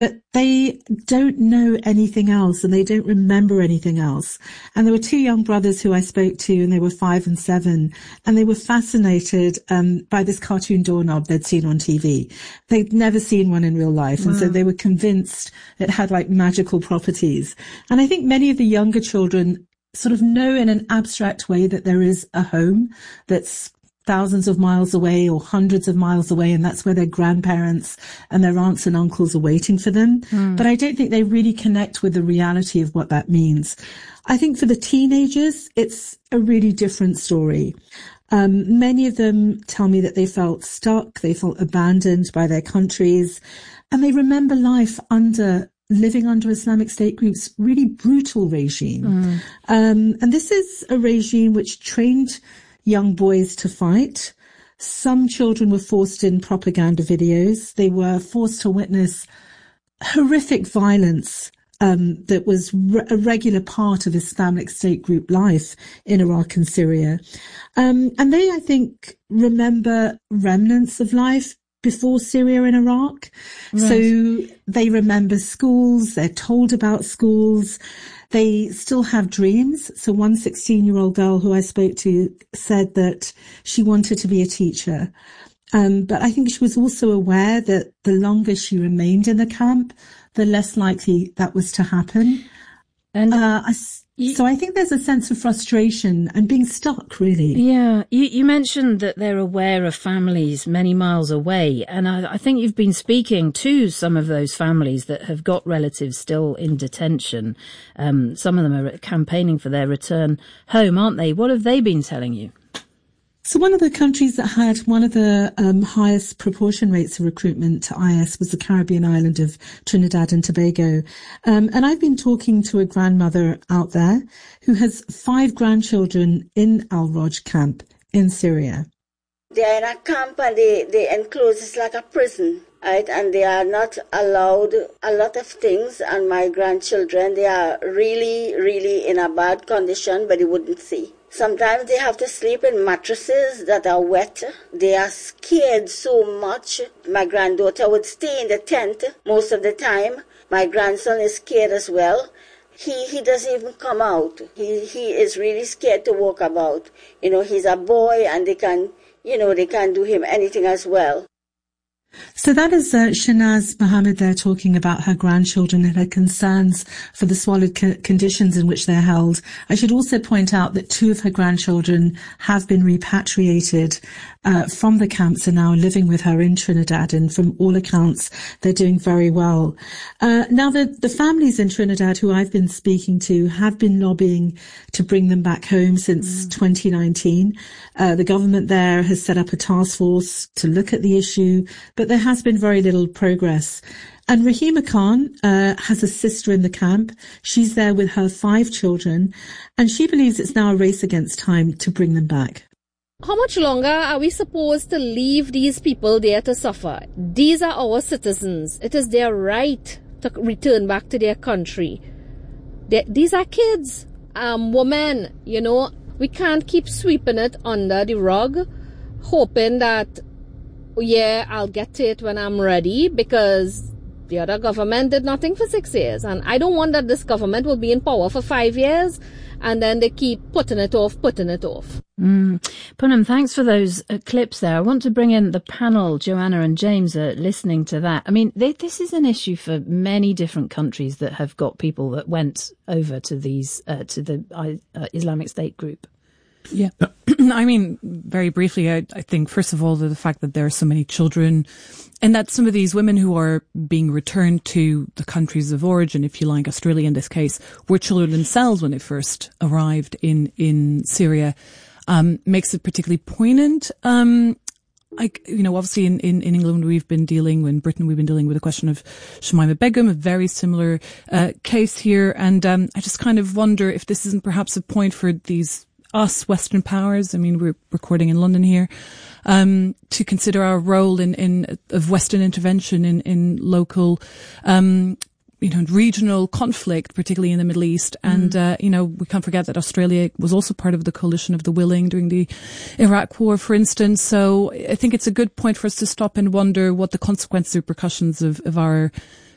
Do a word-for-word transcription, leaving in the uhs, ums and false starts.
but they don't know anything else and they don't remember anything else. And there were two young brothers who I spoke to, and they were five and seven, and they were fascinated um, by this cartoon doorknob they'd seen on T V. They'd never seen one in real life, and wow. so they were convinced it had like magical properties. And I think many of the younger children sort of know in an abstract way that there is a home that's thousands of miles away or hundreds of miles away, and that's where their grandparents and their aunts and uncles are waiting for them. Mm. But I don't think they really connect with the reality of what that means. I think for the teenagers, it's a really different story. Um, many of them tell me that they felt stuck, they felt abandoned by their countries, and they remember life under living under Islamic State group's really brutal regime. Mm. Um, and this is a regime which trained young boys to fight. Some children were forced in propaganda videos. They were forced to witness horrific violence um, that was re- a regular part of Islamic State group life in Iraq and Syria. Um, and they, I think, remember remnants of life before Syria and Iraq. Right. So they remember schools, they're told about schools. They still have dreams. So one sixteen-year-old girl who I spoke to said that she wanted to be a teacher. Um, but I think she was also aware that the longer she remained in the camp, the less likely that was to happen. And uh, I, you, so I think there's a sense of frustration and being stuck, really. Yeah. You, you mentioned that they're aware of families many miles away. And I, I think you've been speaking to some of those families that have got relatives still in detention. Um, some of them are campaigning for their return home, aren't they? What have they been telling you? So one of the countries that had one of the um, highest proportion rates of recruitment to I S was the Caribbean island of Trinidad and Tobago. Um, and I've been talking to a grandmother out there who has five grandchildren in Al-Roj camp in Syria. They're in a camp and they, they enclosed, it's like a prison, right? And they are not allowed a lot of things. And my grandchildren, they are really, really in a bad condition, but they wouldn't see. Sometimes they have to sleep in mattresses that are wet. They are scared so much. My granddaughter would stay in the tent most of the time. My grandson is scared as well. He he doesn't even come out. He he is really scared to walk about. You know, he's a boy and they can, you know, they can't do him anything as well. So that is uh, Shanaz Mohammed there talking about her grandchildren and her concerns for the squalid co- conditions in which they're held. I should also point out that two of her grandchildren have been repatriated uh, from the camps and now living with her in Trinidad, and from all accounts, they're doing very well. Uh, now, the, the families in Trinidad who I've been speaking to have been lobbying to bring them back home since mm. twenty nineteen. Uh, the government there has set up a task force to look at the issue, but there has been very little progress. And Rahima Khan uh, has a sister in the camp. She's there with her five children, and she believes it's now a race against time to bring them back. How much longer are we supposed to leave these people there to suffer? These are our citizens. It is their right to return back to their country. They, these are kids, um, women, you know. We can't keep sweeping it under the rug, hoping that, yeah, I'll get to it when I'm ready, because the other government did nothing for six years. And I don't want that this government will be in power for five years and then they keep putting it off, putting it off. Mm. Poonam, thanks for those uh, clips there. I want to bring in the panel. Joanna and James are listening to that. I mean, they, this is an issue for many different countries that have got people that went over to these, uh, to the uh, Islamic State group. Yeah. I mean, very briefly, I, I think, first of all, the, the fact that there are so many children and that some of these women who are being returned to the countries of origin, if you like, Australia in this case, were children themselves when they first arrived in, in Syria, um, makes it particularly poignant. Um, I, you know, obviously in, in, in England, we've been dealing, in Britain, we've been dealing with the question of Shamima Begum, a very similar, uh, case here. And, um, I just kind of wonder if this isn't perhaps a point for these us Western powers, I mean, we're recording in London here, um, to consider our role in, in, of Western intervention in, in local, um, you know, regional conflict, particularly in the Middle East. And, mm. uh, you know, we can't forget that Australia was also part of the coalition of the willing during the Iraq war, for instance. So I think it's a good point for us to stop and wonder what the consequences, repercussions of, of our